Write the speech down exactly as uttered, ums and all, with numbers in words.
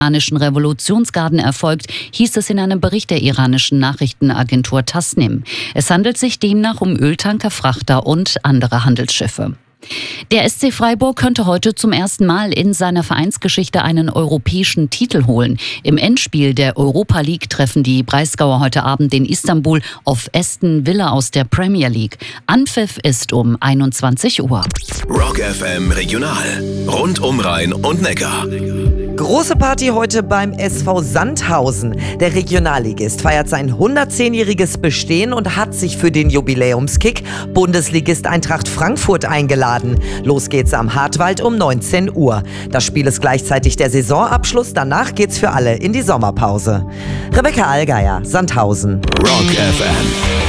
iranischen Revolutionsgarden erfolgt, hieß es in einem Bericht der iranischen Nachrichtenagentur Tasnim. Es handelt sich demnach um Öltanker, Frachter und andere Handelsschiffe. Der S C Freiburg könnte heute zum ersten Mal in seiner Vereinsgeschichte einen europäischen Titel holen. Im Endspiel der Europa League treffen die Breisgauer heute Abend in Istanbul auf Aston Villa aus der Premier League. Anpfiff ist um einundzwanzig Uhr. Rock F M Regional. Rund um Rhein und Neckar. Große Party heute beim S V Sandhausen. Der Regionalligist feiert sein hundertzehnjähriges Bestehen und hat sich für den Jubiläumskick Bundesligist Eintracht Frankfurt eingeladen. Los geht's am Hartwald um neunzehn Uhr. Das Spiel ist gleichzeitig der Saisonabschluss. Danach geht's für alle in die Sommerpause. Rebecca Allgeier, Sandhausen. Rock F M.